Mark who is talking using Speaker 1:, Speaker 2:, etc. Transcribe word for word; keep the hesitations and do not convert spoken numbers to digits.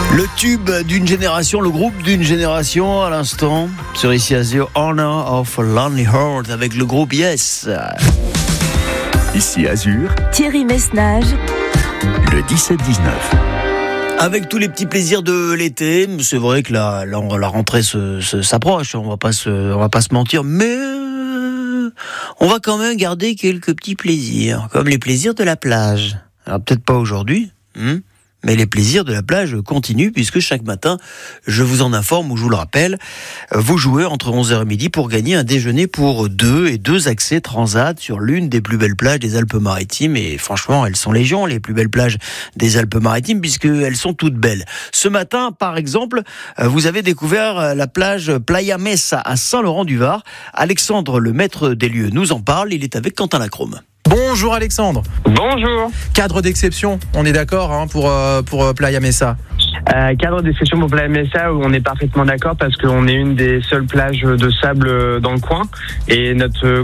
Speaker 1: Le tube d'une génération, le groupe d'une génération à l'instant sur Ici Azur, Honor of a Lonely Heart avec le groupe Yes.
Speaker 2: Ici Azur,
Speaker 3: Thierry Messnage,
Speaker 2: le dix-sept dix-neuf.
Speaker 1: Avec tous les petits plaisirs de l'été, c'est vrai que la, la, la rentrée se, se, s'approche, on va pas se, on va pas se mentir, mais on va quand même garder quelques petits plaisirs, comme les plaisirs de la plage. Alors peut-être pas aujourd'hui, hein, mais les plaisirs de la plage continuent puisque chaque matin, je vous en informe ou je vous le rappelle, vous jouez entre onze heures et midi pour gagner un déjeuner pour deux et deux accès transat sur l'une des plus belles plages des Alpes-Maritimes. Et franchement, elles sont légion, les plus belles plages des Alpes-Maritimes, puisqu'elles sont toutes belles. Ce matin, par exemple, vous avez découvert la plage Playa Mesa à Saint-Laurent-du-Var. Alexandre, le maître des lieux, nous en parle. Il est avec Quentin Lacrome.
Speaker 4: Bonjour Alexandre.
Speaker 5: Bonjour.
Speaker 4: Cadre d'exception, on est d'accord hein, pour, euh, pour euh, Playa Mesa.
Speaker 5: Euh, cadre d'exception pour Playa Mesa, où on est parfaitement d'accord parce qu'on est une des seules plages de sable dans le coin et notre